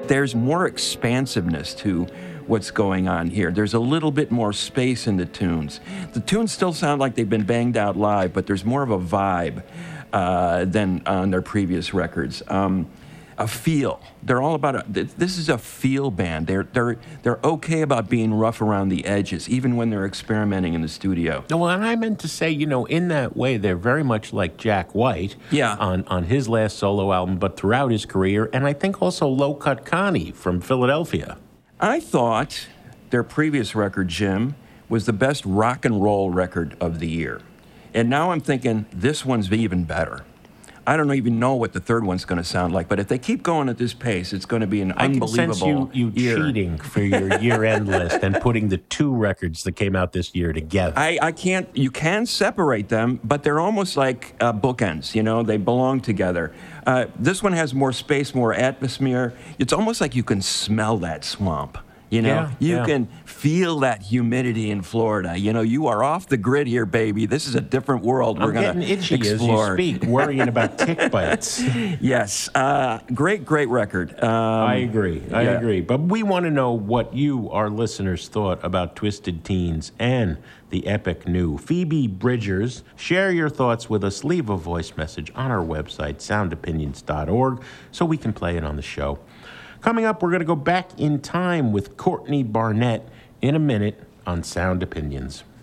there's more expansiveness to what's going on here. There's a little bit more space in the tunes. The tunes still sound like they've been banged out live, but there's more of a vibe than on their previous records. A feel. They're all about this is a feel band. They're okay about being rough around the edges, even when they're experimenting in the studio. No, well, and I meant to say, in that way, they're very much like Jack White on his last solo album, but throughout his career, and I think also Low Cut Connie from Philadelphia. I thought their previous record, Jim, was the best rock and roll record of the year. And now I'm thinking this one's even better. I don't even know what the third one's going to sound like, but if they keep going at this pace, it's going to be an unbelievable year. I can sense you cheating for your year-end list and putting the two records that came out this year together. I can't. You can separate them, but they're almost like bookends. They belong together. This one has more space, more atmosphere. It's almost like you can smell that swamp. You can feel that humidity in Florida. You are off the grid here, baby. This is a different world we're going to explore. I'm getting itchy as you speak, worrying about tick bites. Yes. Great record. I agree. But we want to know what you, our listeners, thought about Twisted Teens and the epic new Phoebe Bridgers. Share your thoughts with us. Leave a voice message on our website, soundopinions.org, so we can play it on the show. Coming up, we're going to go back in time with Courtney Barnett in a minute on Sound Opinions.